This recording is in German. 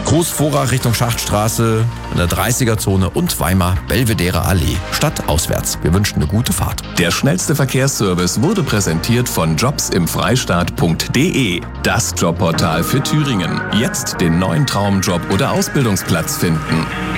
Großvorach Richtung Schachtstraße, in der 30er-Zone und Weimar Belvedere Allee, stadtauswärts. Wir wünschen eine gute Fahrt. Der schnellste Verkehrsservice wurde präsentiert von jobsimfreistaat.de, das Jobportal für Thüringen. Jetzt den neuen Traumjob oder Ausbildungsplatz finden.